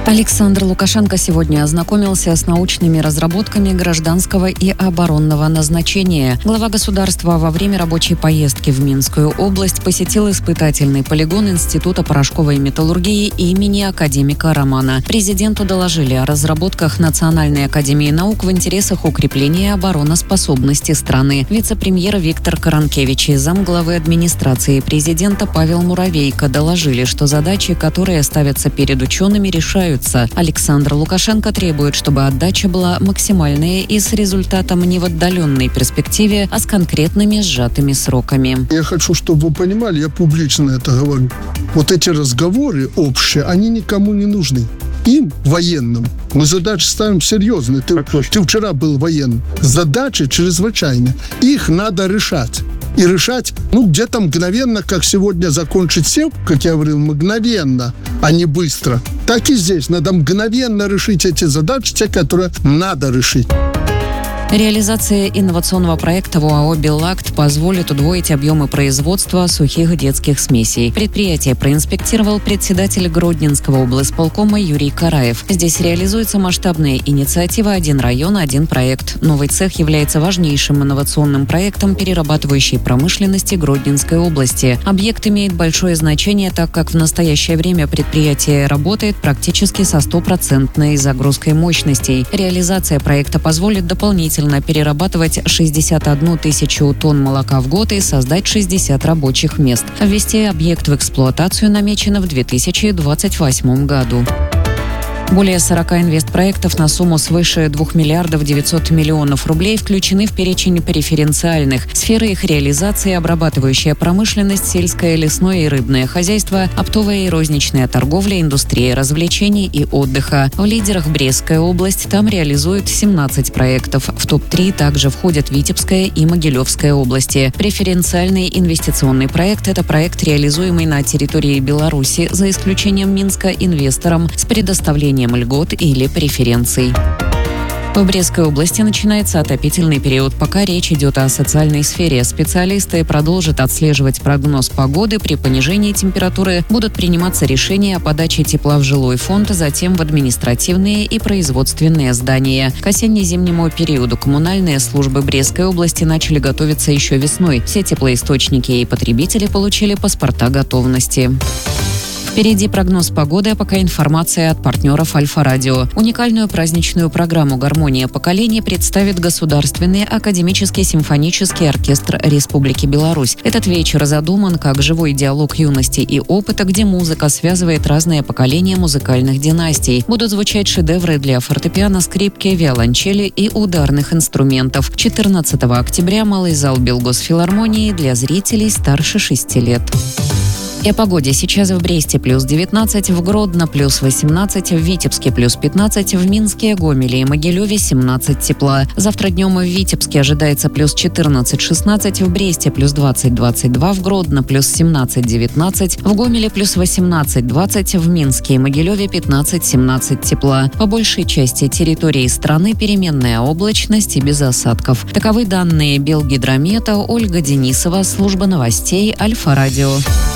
Александр Лукашенко сегодня ознакомился с научными разработками гражданского и оборонного назначения. Глава государства во время рабочей поездки в Минскую область посетил испытательный полигон Института порошковой металлургии имени академика Романа. Президенту доложили о разработках Национальной академии наук в интересах укрепления обороноспособности страны. Вице-премьер Виктор Каранкевич и замглавы администрации президента Павел Муравейко доложили, что задачи, которые ставятся перед учеными, решаются. Александр Лукашенко требует, чтобы отдача была максимальная и с результатом не в отдаленной перспективе, а с конкретными сжатыми сроками. Я хочу, чтобы вы понимали, я публично это говорю. Вот эти разговоры общие, они никому не нужны. Им, военным, мы задачи ставим серьезные. Ты вчера был военным. Задачи чрезвычайные. Их надо решать. И решать, где-то мгновенно, как сегодня закончить сев, как я говорил, мгновенно, а не быстро. Так и здесь. Надо мгновенно решить эти задачи, те, которые надо решить. Реализация инновационного проекта в ОАО «Беллакт» позволит удвоить объемы производства сухих детских смесей. Предприятие проинспектировал председатель Гродненского облисполкома Юрий Караев. Здесь реализуется масштабная инициатива «Один район, один проект». Новый цех является важнейшим инновационным проектом перерабатывающей промышленности Гродненской области. Объект имеет большое значение, так как в настоящее время предприятие работает практически со 100% загрузкой мощностей. Реализация проекта позволит дополнительно перерабатывать 61 тысячу тонн молока в год и создать 60 рабочих мест. Ввести объект в эксплуатацию намечено в 2028 году. Более 40 инвестпроектов на сумму свыше 2 миллиардов 900 миллионов рублей включены в перечень преференциальных. Сферы их реализации: обрабатывающая промышленность, сельское, лесное и рыбное хозяйство, оптовая и розничная торговля, индустрия развлечений и отдыха. В лидерах Брестская область, там реализуют 17 проектов. В топ-3 также входят Витебская и Могилевская области. Преференциальный инвестиционный проект – это проект, реализуемый на территории Беларуси, за исключением Минска, инвесторам с предоставлением льгот или преференций. В Брестской области начинается отопительный период. Пока речь идет о социальной сфере, специалисты продолжат отслеживать прогноз погоды. При понижении температуры будут приниматься решения о подаче тепла в жилой фонд, затем в административные и производственные здания. К осенне-зимнему периоду коммунальные службы Брестской области начали готовиться еще весной. Все теплоисточники и потребители получили паспорта готовности. Впереди прогноз погоды, а пока информация от партнеров Альфа-Радио. Уникальную праздничную программу «Гармония поколений» представит Государственный академический симфонический оркестр Республики Беларусь. Этот вечер задуман как живой диалог юности и опыта, где музыка связывает разные поколения музыкальных династий. Будут звучать шедевры для фортепиано, скрипки, виолончели и ударных инструментов. 14 октября малый зал Белгосфилармонии для зрителей старше 6 лет. И о погоде. Сейчас в Бресте плюс 19, в Гродно плюс 18, в Витебске плюс 15, в Минске, Гомеле и Могилеве 17 тепла. Завтра днем в Витебске ожидается плюс 14-16, в Бресте плюс 20-22, в Гродно плюс 17-19, в Гомеле плюс 18-20, в Минске и Могилеве 15-17 тепла. По большей части территории страны переменная облачность и без осадков. Таковы данные Белгидромета. Ольга Денисова, служба новостей Альфа-Радио.